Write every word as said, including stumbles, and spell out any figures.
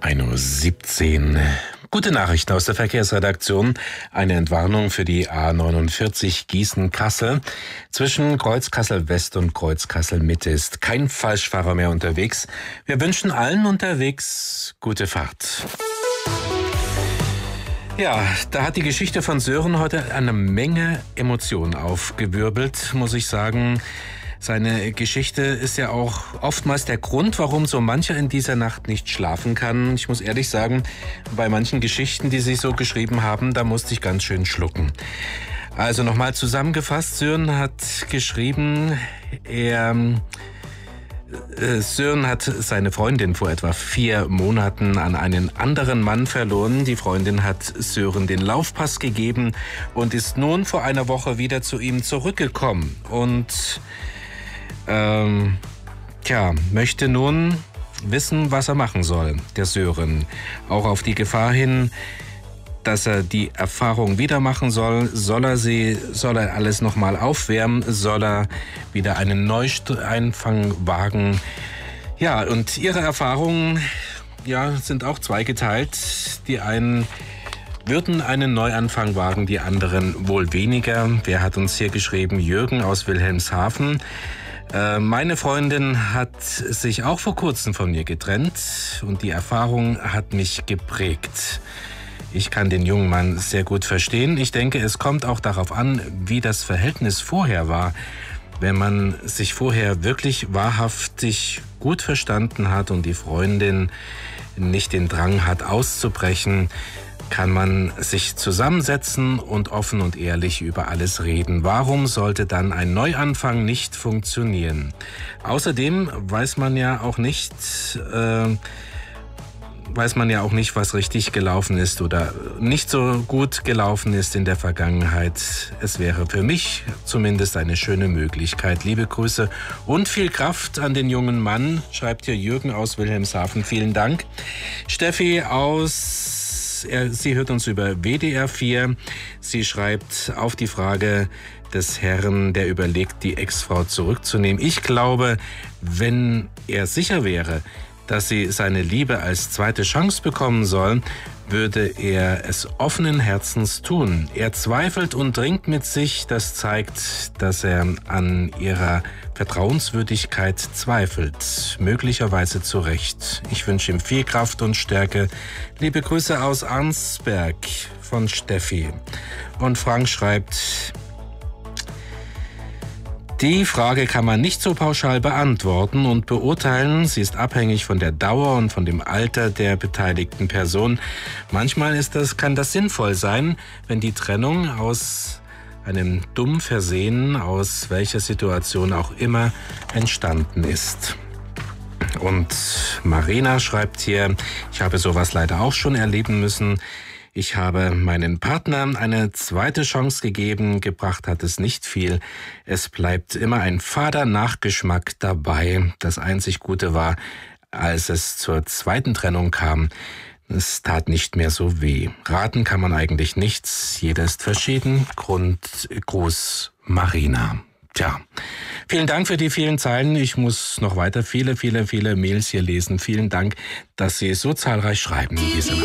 ein Uhr siebzehn. Gute Nachrichten aus der Verkehrsredaktion. Eine Entwarnung für die A neunundvierzig Gießen-Kassel. Zwischen Kreuz Kassel-West und Kreuz Kassel-Mitte ist kein Falschfahrer mehr unterwegs. Wir wünschen allen unterwegs gute Fahrt. Ja, da hat die Geschichte von Sören heute eine Menge Emotionen aufgewirbelt, muss ich sagen. Seine Geschichte ist ja auch oftmals der Grund, warum so mancher in dieser Nacht nicht schlafen kann. Ich muss ehrlich sagen, bei manchen Geschichten, die Sie so geschrieben haben, da musste ich ganz schön schlucken. Also nochmal zusammengefasst, Sören hat geschrieben, er... Sören hat seine Freundin vor etwa vier Monaten an einen anderen Mann verloren. Die Freundin hat Sören den Laufpass gegeben und ist nun vor einer Woche wieder zu ihm zurückgekommen. Und ähm, tja, möchte nun wissen, was er machen soll, der Sören. Auch auf die Gefahr hin, dass er die Erfahrung wieder machen soll. Soll er sie, soll er alles nochmal aufwärmen? Soll er wieder einen Neueinfang wagen? Ja, und ihre Erfahrungen, ja, sind auch zweigeteilt. Die einen würden einen Neuanfang wagen, die anderen wohl weniger. Wer hat uns hier geschrieben? Jürgen aus Wilhelmshaven. Äh, meine Freundin hat sich auch vor kurzem von mir getrennt und die Erfahrung hat mich geprägt. Ich kann den jungen Mann sehr gut verstehen. Ich denke, es kommt auch darauf an, wie das Verhältnis vorher war. Wenn man sich vorher wirklich wahrhaftig gut verstanden hat und die Freundin nicht den Drang hat, auszubrechen, kann man sich zusammensetzen und offen und ehrlich über alles reden. Warum sollte dann ein Neuanfang nicht funktionieren? Außerdem weiß man ja auch nicht... Äh, weiß man ja auch nicht, was richtig gelaufen ist oder nicht so gut gelaufen ist in der Vergangenheit. Es wäre für mich zumindest eine schöne Möglichkeit. Liebe Grüße und viel Kraft an den jungen Mann, schreibt hier Jürgen aus Wilhelmshaven. Vielen Dank. Steffi aus, er, sie hört uns über W D R vier. Sie schreibt auf die Frage des Herrn, der überlegt, die Ex-Frau zurückzunehmen. Ich glaube, wenn er sicher wäre, dass sie seine Liebe als zweite Chance bekommen soll, würde er es offenen Herzens tun. Er zweifelt und ringt mit sich. Das zeigt, dass er an ihrer Vertrauenswürdigkeit zweifelt. Möglicherweise zu Recht. Ich wünsche ihm viel Kraft und Stärke. Liebe Grüße aus Arnsberg von Steffi. Und Frank schreibt... Die Frage kann man nicht so pauschal beantworten und beurteilen. Sie ist abhängig von der Dauer und von dem Alter der beteiligten Person. Manchmal ist das, kann das sinnvoll sein, wenn die Trennung aus einem dummen Versehen, aus welcher Situation auch immer, entstanden ist. Und Marina schreibt hier, ich habe sowas leider auch schon erleben müssen. Ich habe meinen Partner eine zweite Chance gegeben, gebracht hat es nicht viel. Es bleibt immer ein fader Nachgeschmack dabei. Das einzig Gute war, als es zur zweiten Trennung kam, es tat nicht mehr so weh. Raten kann man eigentlich nichts, jeder ist verschieden. Grund, Gruß, Marina. Tja, vielen Dank für die vielen Zeilen. Ich muss noch weiter viele, viele, viele Mails hier lesen. Vielen Dank, dass Sie so zahlreich schreiben in dieser